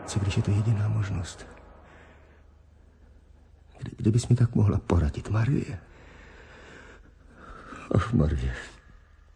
Co když je to jediná možnost? Kdybys mi tak mohla poradit, Marie. Ach, Marie.